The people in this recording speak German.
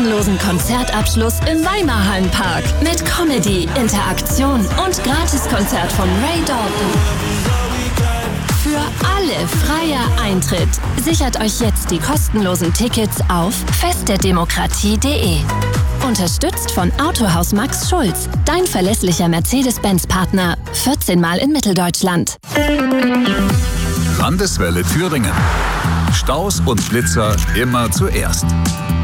kostenlosen Konzertabschluss im Weimar Hallenpark mit Comedy, Interaktion und Gratiskonzert von Ray Dalton. Für alle freier Eintritt. Sichert euch jetzt die kostenlosen Tickets auf festderdemokratie.de. Unterstützt von Autohaus Max Schulz, dein verlässlicher Mercedes-Benz-Partner. 14 Mal in Mitteldeutschland. Landeswelle Thüringen. Staus und Blitzer immer zuerst.